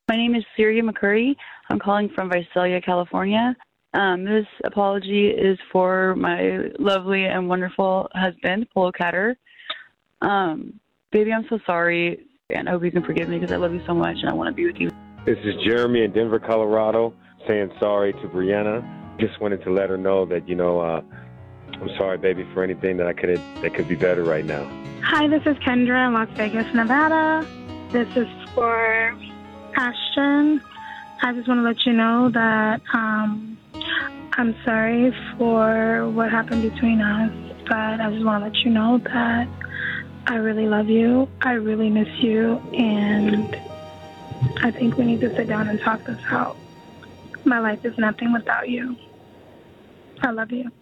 My name is Syria McCurry. I'm calling from Visalia, California. This apology is for my lovely and wonderful husband, Polo Catter. Baby, I'm so sorry, and I hope you can forgive me because I love you so much and I want to be with you. This is Jeremy in Denver, Colorado, saying sorry to Brianna. Just wanted to let her know that, I'm sorry, baby, for anything that could be better right now. Hi, this is Kendra in Las Vegas, Nevada. This is for Ashton. I just want to let you know that I'm sorry for what happened between us, but I just want to let you know that I really love you. I really miss you, and I think we need to sit down and talk this out. My life is nothing without you. I love you.